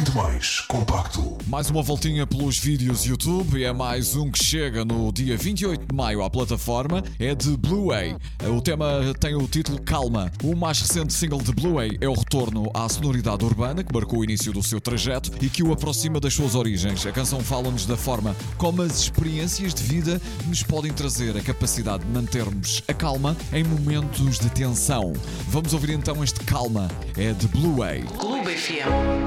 muito mais compacto. Mais uma voltinha pelos vídeos YouTube e é mais um que chega no dia 28 de maio à plataforma. É de Bluey. O tema tem o título Calma. O mais recente single de Bluey é o retorno à sonoridade urbana que marcou o início do seu trajeto e que o aproxima das suas origens. A canção fala-nos da forma como as experiências de vida nos podem trazer a capacidade de mantermos a calma em momentos de tensão. Vamos ouvir então este Calma. É de Bluey. Clube FM.